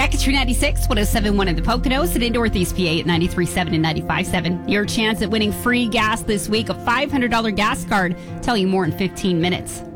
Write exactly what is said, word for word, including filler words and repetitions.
back at True ninety-six, one oh seven point one in the Poconos and in Northeast P A at ninety-three point seven and ninety-five point seven. Your chance at winning free gas this week, a five hundred dollars gas card. Tell you more in fifteen minutes.